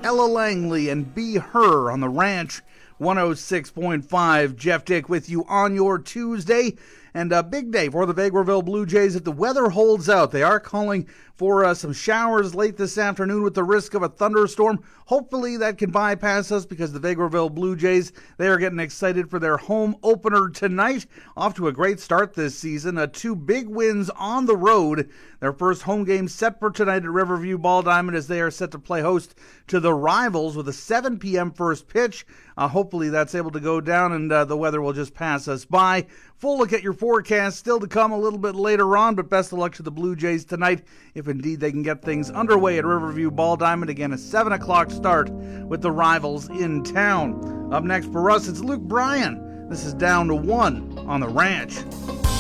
Ella Langley and Be Her on the Ranch 106.5. Jeff Dick with you on your Tuesday. And a big day for the Vegreville Blue Jays if the weather holds out. They are calling for some showers late this afternoon with the risk of a thunderstorm. Hopefully that can bypass us because the Vegreville Blue Jays, they are getting excited for their home opener tonight. Off to a great start this season. 2 big wins on the road. Their first home game set for tonight at Riverview Ball Diamond as they are set to play host to the Rivals with a 7 p.m. first pitch. Hopefully that's able to go down and the weather will just pass us by. Full look at your forecast still to come a little bit later on, but best of luck to the Blue Jays tonight if indeed they can get things underway at Riverview Ball Diamond. Again, a 7 o'clock start with the Rivals in town. Up next for us, it's Luke Bryan. This is Down to One on the Ranch.